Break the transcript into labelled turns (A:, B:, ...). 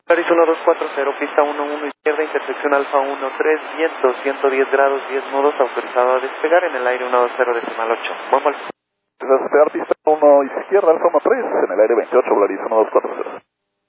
A: Paris 1240, pista 11 izquierda, intersección Alfa 13, viento 110 grados, 10 nudos, autorizado a despegar en el aire 120.8. Buen vuelo.
B: Despegar pista 1 izquierda, Alfa 13, en el aire 28, Volaris 1240.